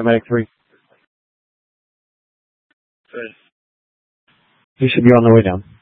Medic 3. Good. He should be on the way down.